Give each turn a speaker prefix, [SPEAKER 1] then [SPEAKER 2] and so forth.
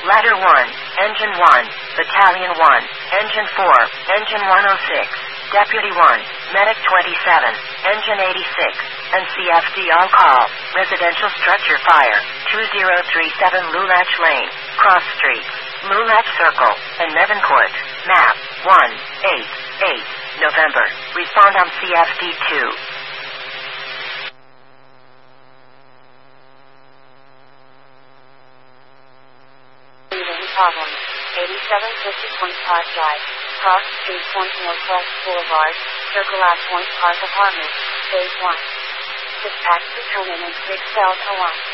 [SPEAKER 1] Ladder 1, Engine 1, Battalion 1, Engine 4, Engine 106, Deputy 1, Medic 27, Engine 86, and CFD on call. Residential structure fire, 2037 Lulatch Lane, Cross Street, Lulatch Circle, and Nevin Court. Map 188, November. Respond on CFD 2.
[SPEAKER 2] Problem. 8750 Point Park Drive, Cross Street Point Northwest Boulevard, Circle at Point Park Apartments, Phase 1. Dispatch determinant 6 Delta 1.